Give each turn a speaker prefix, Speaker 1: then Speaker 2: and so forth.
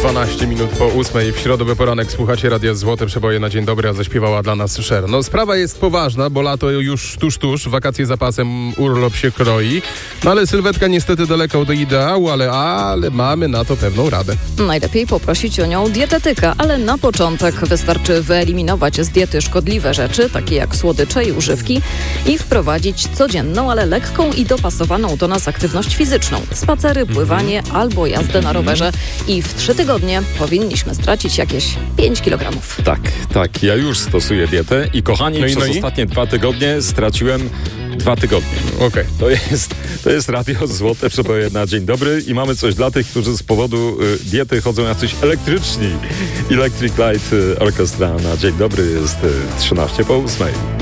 Speaker 1: 12 minut po 8 w środowy poranek słuchacie Radia Złote Przeboje na dzień dobry, a zaśpiewała dla nas Cher. No sprawa jest poważna, bo lato już tuż, wakacje za pasem, urlop się kroi. No ale sylwetka niestety daleko do ideału, ale mamy na to pewną radę.
Speaker 2: Najlepiej poprosić o nią dietetyka, ale na początek wystarczy wyeliminować z diety szkodliwe rzeczy, takie jak słodycze i używki i wprowadzić codzienną, ale lekką i dopasowaną do nas aktywność fizyczną. Spacery, pływanie albo jazdę na rowerze i w 3 tygodnie powinniśmy stracić jakieś 5 kg.
Speaker 3: Tak. Ja już stosuję dietę i kochani, przez ostatnie 2 tygodnie straciłem 2 tygodnie.
Speaker 1: Okej.
Speaker 3: To jest Radio Złote Przeboje na dzień dobry i mamy coś dla tych, którzy z powodu diety chodzą jacyś elektryczni. Electric Light Orchestra na dzień dobry jest 13 po 8.